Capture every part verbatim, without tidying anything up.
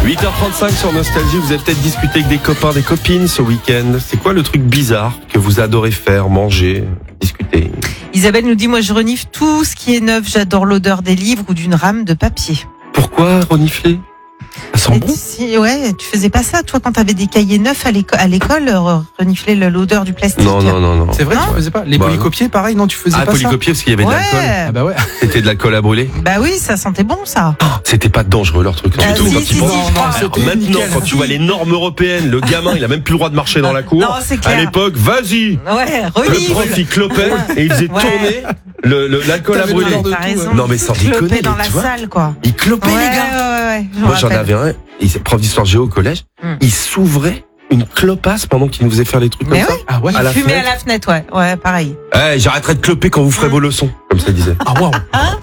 huit heures trente-cinq sur Nostalgie, vous avez peut-être discuté avec des copains, des copines ce week-end. C'est quoi le truc bizarre que vous adorez faire, manger, discuter? Isabelle nous dit, moi je renifle tout ce qui est neuf, j'adore l'odeur des livres ou d'une rame de papier. Pourquoi renifler? Ça sent Et bon. si, ouais, tu faisais pas ça, toi, quand t'avais des cahiers neufs à l'école, à l'école, euh, renifler l'odeur du plastique. Non, non, non, non. C'est vrai, Non tu faisais pas. Les Bah, polycopiers, pareil, non, tu faisais Ah, pas polycopier parce qu'il y avait de Ouais. l'alcool. ça. Ah bah ouais. C'était de l'alcool à brûler. Bah oui, ça sentait bon, ça. C'était pas dangereux leur truc. Ah, du tout, si, quand si, ils pensent. si, je crois. Alors, C'était maintenant, nickel. quand tu vois les normes européennes, le gamin, il a même plus le droit de marcher dans la cour. Non, c'est clair. À l'époque, vas-y. Ouais, Le prof, renifle. il clopait et il faisait Ouais. tourner le, le- l'alcool à T'avais brûler. l'odeur de T'as tout, raison. ouais. Non, mais sans Clopait déconner, dans mais la tu vois. salle, quoi. Il clopait, Ouais, les gars. ouais, ouais, je me Moi, j'en rappelle. avais un, il est prof d'histoire géo au collège, Hmm. il s'ouvrait une clopasse pendant qu'il nous faisait faire des trucs Mais comme ouais. Ah ouais. À la Fumer à fenêtre. la fenêtre, ouais. Ouais, pareil. ça. Eh, j'arrêterai de cloper quand vous ferez vos leçons, comme ça il disait. Ah waouh.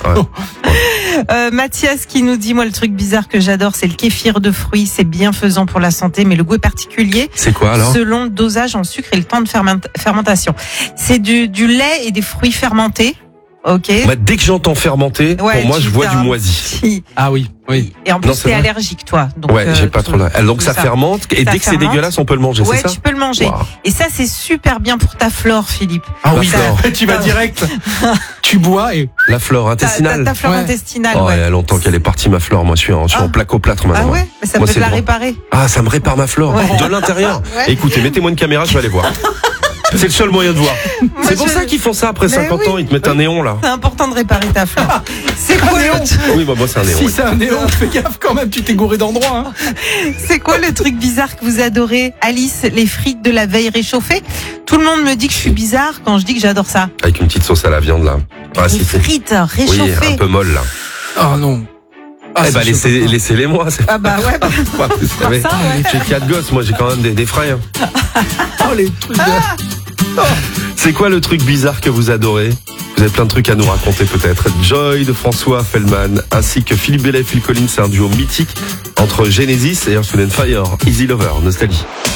Euh, Mathias qui nous dit, moi, le truc bizarre que j'adore, c'est le kéfir de fruits. C'est bienfaisant pour la santé, mais le goût est particulier C'est quoi alors? selon le dosage en sucre et le temps de ferment- fermentation. C'est du, du lait et des fruits fermentés. Ok. Moi, dès que j'entends fermenter, Ouais, pour moi, tu je vois t'as du un moisi. petit- Ah oui, oui. Et en plus, Non, c'est t'es vrai. allergique, toi. Donc, Ouais, euh, j'ai pas tout- trop là. Donc tout ça fermente, et Ça dès que c'est fermente. dégueulasse, on peut le manger, Ouais, c'est ça? tu peux le manger. Waouh. Et ça, c'est super bien pour ta flore, Philippe. Ah La oui, flore. tu vas direct. Tu bois et. La flore Ta, ta, intestinale. ta flore Ouais. intestinale, Oh, ouais. il y a longtemps qu'elle est partie, ma flore. Moi, je suis en, je suis Ah. en plaque-au-plâtre Ah maintenant. ouais, mais ça Moi, peut te c'est la bon. réparer. Ah, ça me répare ma flore. Ouais. De l'intérieur. Ouais. Écoutez, mettez-moi une caméra, je vais aller voir. C'est le seul moyen de voir. C'est pour je- ça qu'ils font ça après Mais cinquante oui. ans, ils te mettent un néon là. C'est important de réparer ta flore. C'est quoi, néon. le, Oui, bah moi c'est un néon. Si oui. c'est un néon, fais gaffe quand même, tu t'es gouré d'endroit. Hein. c'est quoi le truc bizarre que vous adorez? Alice, les frites de la veille réchauffées. Tout le monde me dit que je suis bizarre quand je dis que j'adore ça. Avec une petite sauce à la viande là. Ah, les si, c'est- frites Oui, réchauffées. un peu molle là. Oh non. Ah, eh bah c'est laissez, choquant. laissez-les moi. C'est Ah bah ouais. pas, vous savez. ça, ouais. J'ai quatre gosses, moi j'ai quand même des, des frais. hein. Oh les trucs. De... C'est quoi le truc bizarre que vous adorez? Vous avez plein de trucs à nous raconter peut-être. Joy de François Fellman ainsi que Philippe Bellet et Phil Collins, c'est un duo mythique entre Genesis et Earth, Wind and Fire. Easy Lover, Nostalgie.